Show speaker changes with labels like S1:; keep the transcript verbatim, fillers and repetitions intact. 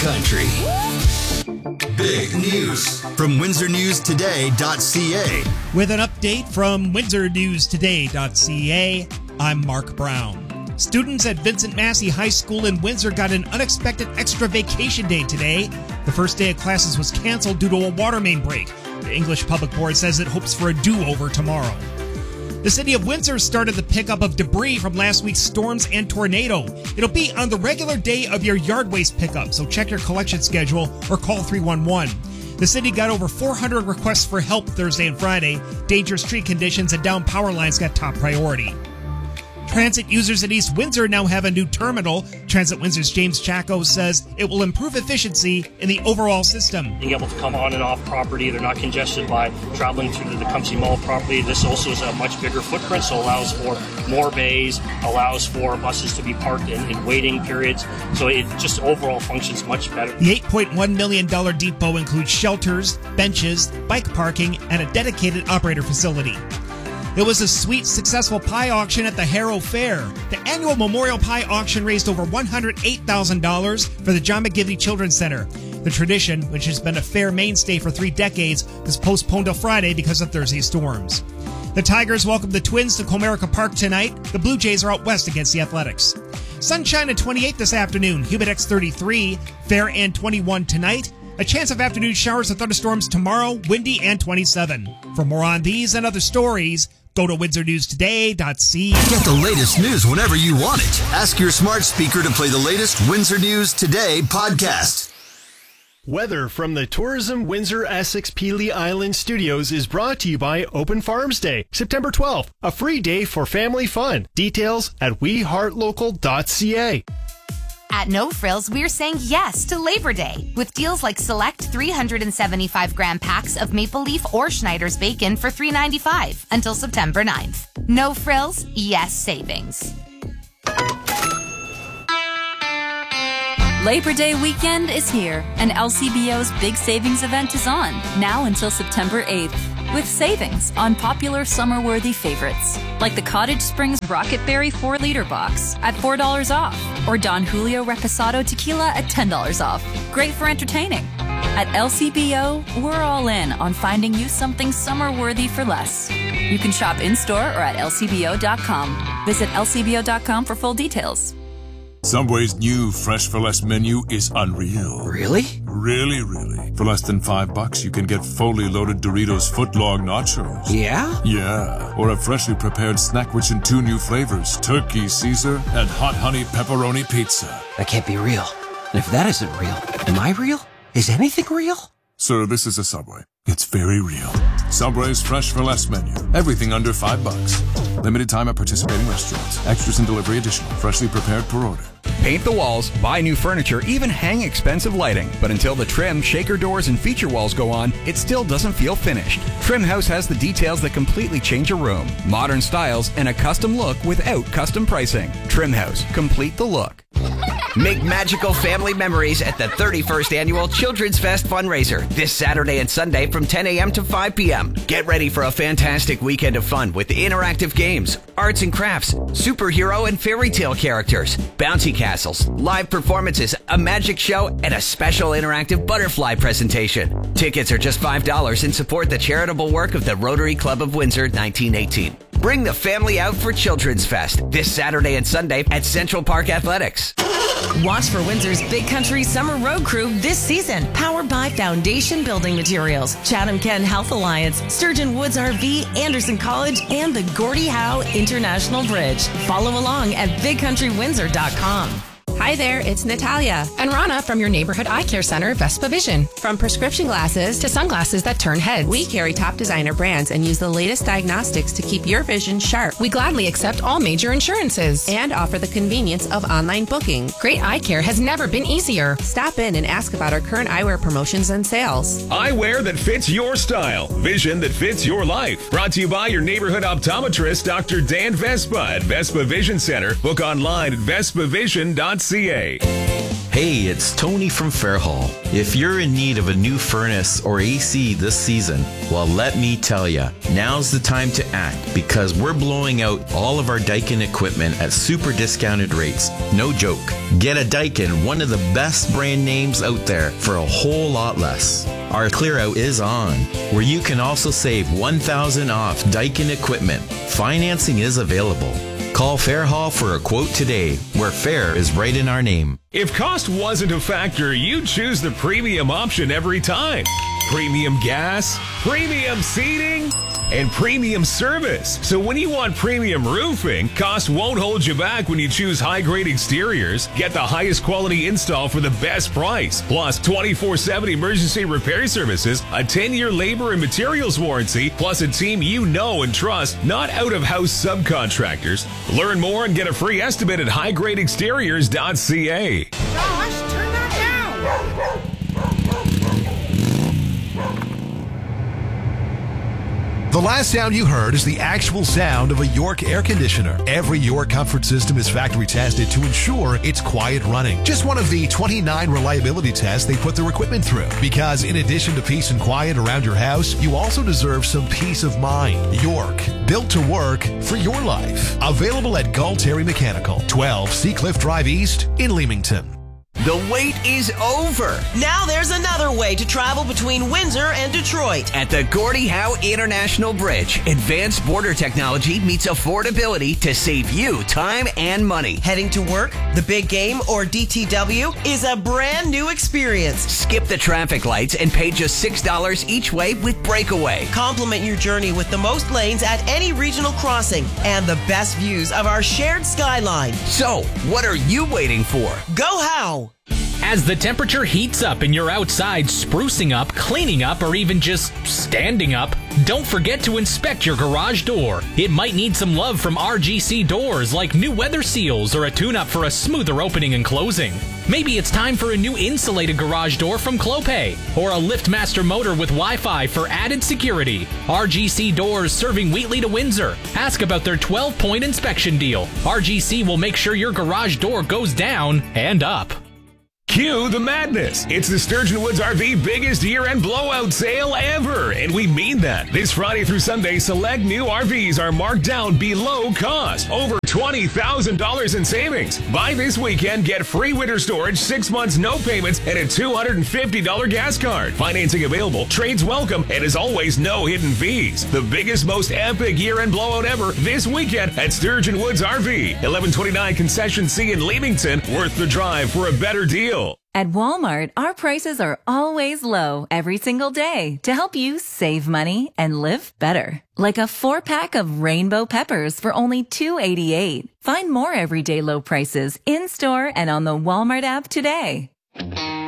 S1: country. Big news from Windsor News Today dot C A.
S2: With an update from Windsor News Today dot C A, I'm Mark Brown. Students at Vincent Massey High School in Windsor got an unexpected extra vacation day today. The first day of classes was canceled due to a water main break. The English Public Board says it hopes for a do-over tomorrow. The city of Windsor started the pickup of debris from last week's storms and tornado. It'll be on the regular day of your yard waste pickup, so check your collection schedule or call three one one. The city got over four hundred requests for help Thursday and Friday. Dangerous tree conditions and down power lines got top priority. Transit users in East Windsor now have a new terminal. Transit Windsor's James Chaco says it will improve efficiency in the overall system.
S3: Being able to come on and off property, they're not congested by traveling through the Tecumseh Mall property. This also is a much bigger footprint, so allows for more bays, allows for buses to be parked in, in waiting periods. So it just overall functions much better.
S2: The eight point one million dollars depot includes shelters, benches, bike parking, and a dedicated operator facility. There was a sweet, successful pie auction at the Harrow Fair. The annual Memorial Pie Auction raised over one hundred eight thousand dollars for the John McGivney Children's Center. The tradition, which has been a fair mainstay for three decades, was postponed till Friday because of Thursday's storms. The Tigers welcome the Twins to Comerica Park tonight. The Blue Jays are out west against the Athletics. Sunshine at twenty-eight this afternoon, Humidex thirty-three, fair and twenty-one tonight. A chance of afternoon showers and thunderstorms tomorrow, windy and twenty-seven. For more on these and other stories, go to Windsor News Today dot C A.
S1: Get the latest news whenever you want it. Ask your smart speaker to play the latest Windsor News Today podcast.
S4: Weather from the Tourism Windsor Essex Pelee Island Studios is brought to you by Open Farms Day, September twelfth, a free day for family fun. Details at we heart local dot C A.
S5: At No Frills, we're saying yes to Labor Day with deals like select three hundred seventy-five gram packs of Maple Leaf or Schneider's bacon for three ninety-five until September ninth. No Frills, yes savings.
S6: Labor Day weekend is here, and L C B O's big savings event is on, now until September eighth, with savings on popular summer-worthy favorites, like the Cottage Springs Rocket Berry four liter box at four dollars off, or Don Julio Reposado Tequila at ten dollars off. Great for entertaining. At L C B O, we're all in on finding you something summer-worthy for less. You can shop in-store or at L C B O dot com. Visit L C B O dot com for full details.
S7: Subway's new Fresh for Less menu is unreal.
S8: Really?
S7: Really, really. For less than five bucks, you can get fully loaded Doritos footlong nachos.
S8: Yeah?
S7: Yeah. Or a freshly prepared Snackwich in two new flavors, Turkey Caesar and Hot Honey Pepperoni Pizza.
S8: That can't be real. And if that isn't real, am I real? Is anything real?
S7: Sir, this is a Subway. It's very real. Subway's Fresh for Less menu. Everything under five bucks. Limited time at participating restaurants. Extras and delivery additional. Freshly prepared per order.
S9: Paint the walls, buy new furniture, even hang expensive lighting. But until the trim, shaker doors, and feature walls go on, it still doesn't feel finished. Trim House has the details that completely change a room. Modern styles and a custom look without custom pricing. Trim House. Complete the look.
S10: Make magical family memories at the thirty-first Annual Children's Fest fundraiser this Saturday and Sunday from ten a.m. to five p.m. Get ready for a fantastic weekend of fun with interactive games, arts and crafts, superhero and fairy tale characters, bouncy castles, live performances, a magic show, and a special interactive butterfly presentation. Tickets are just five dollars and support the charitable work of the Rotary Club of Windsor nineteen eighteen. Bring the family out for Children's Fest this Saturday and Sunday at Central Park Athletics.
S11: Watch for Windsor's Big Country Summer Road Crew this season, powered by Foundation Building Materials, Chatham Ken Health Alliance, Sturgeon Woods R V, Anderson College, and the Gordie Howe International Bridge. Follow along at big country windsor dot com.
S12: Hi there, it's Natalia and Rana from your neighborhood eye care center, Vespa Vision. From prescription glasses to sunglasses that turn heads, we carry top designer brands and use the latest diagnostics to keep your vision sharp. We gladly accept all major insurances and offer the convenience of online booking. Great eye care has never been easier. Stop in and ask about our current eyewear promotions and sales.
S13: Eyewear that fits your style, vision that fits your life. Brought to you by your neighborhood optometrist, Doctor Dan Vespa at Vespa Vision Center. Book online at vespa vision dot c a.
S14: Hey, it's Tony from Fairhall. If you're in need of a new furnace or A C this season, well, let me tell you, now's the time to act because we're blowing out all of our Daikin equipment at super discounted rates. No joke. Get a Daikin, one of the best brand names out there, for a whole lot less. Our clear out is on, where you can also save one thousand dollars off Daikin equipment. Financing is available. Call Fairhall for a quote today, where fair is right in our name.
S13: If cost wasn't a factor, you'd choose the premium option every time. Premium gas, premium seating, and premium service. So when you want premium roofing, cost won't hold you back when you choose high-grade exteriors. Get the highest quality install for the best price. Plus twenty-four seven emergency repair services, a ten-year labor and materials warranty, plus a team you know and trust, not out-of-house subcontractors. Learn more and get a free estimate at high grade exteriors dot c a.
S15: Josh, turn that down!
S16: The last sound you heard is the actual sound of a York air conditioner. Every York comfort system is factory tested to ensure it's quiet running. Just one of the twenty-nine reliability tests they put their equipment through. Because in addition to peace and quiet around your house, you also deserve some peace of mind. York, built to work for your life. Available at Galtieri Mechanical, twelve Seacliff Drive East in Leamington.
S10: The wait is over.
S17: Now there's another way to travel between Windsor and Detroit.
S10: At the Gordie Howe International Bridge, advanced border technology meets affordability to save you time and money.
S17: Heading to work, the big game, or D T W is a brand new experience.
S10: Skip the traffic lights and pay just six dollars each way with Breakaway.
S17: Complement your journey with the most lanes at any regional crossing and the best views of our shared skyline.
S10: So, what are you waiting for?
S17: Go Howe!
S18: As the temperature heats up and you're outside sprucing up, cleaning up, or even just standing up, don't forget to inspect your garage door. It might need some love from R G C Doors, like new weather seals or a tune-up for a smoother opening and closing. Maybe it's time for a new insulated garage door from Clopay, or a LiftMaster motor with Wi-Fi for added security. R G C Doors, serving Wheatley to Windsor. Ask about their twelve-point inspection deal. R G C will make sure your garage door goes down and up.
S13: Cue the madness. It's the Sturgeon Woods R V biggest year-end blowout sale ever, and we mean that. This Friday through Sunday, select new R Vs are marked down below cost. Over twenty thousand dollars in savings. Buy this weekend, get free winter storage, six months no payments, and a two hundred fifty dollars gas card. Financing available, trades welcome, and as always, no hidden fees. The biggest, most epic year-end blowout ever this weekend at Sturgeon Woods R V. eleven twenty-nine Concession C in Leamington. Worth the drive for a better deal.
S6: At Walmart, our prices are always low every single day to help you save money and live better. Like a four-pack of rainbow peppers for only two dollars and eighty-eight cents. Find more everyday low prices in-store and on the Walmart app today.